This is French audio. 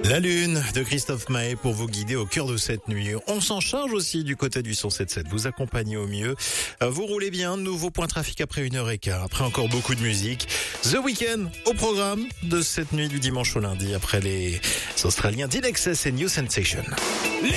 La Lune de Christophe Maé pour vous guider au cœur de cette nuit. On s'en charge aussi du côté du 107.7. Vous accompagnez au mieux. Vous roulez bien. Nouveau point trafic après 1h15. Après encore beaucoup de musique. The Weeknd au programme de cette nuit du dimanche au lundi après les Australiens d'Inexcess et New Sensation.